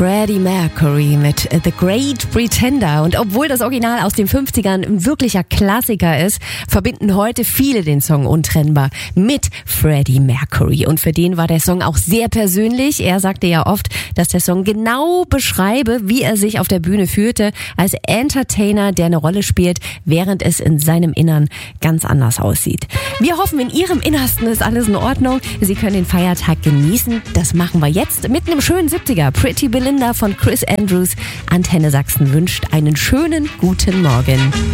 Freddie Mercury mit The Great Pretender. Und obwohl das Original aus den 50ern ein wirklicher Klassiker ist, verbinden heute viele den Song untrennbar mit Freddie Mercury. Und für den war der Song auch sehr persönlich. Er sagte ja oft, dass der Song genau beschreibe, wie er sich auf der Bühne fühlte, als Entertainer, der eine Rolle spielt, während es in seinem Innern ganz anders aussieht. Wir hoffen, in Ihrem Innersten ist alles in Ordnung. Sie können den Feiertag genießen. Das machen wir jetzt mit einem schönen 70er. Pretty Belinda von Chris Andrews. Antenne Sachsen wünscht einen schönen guten Morgen.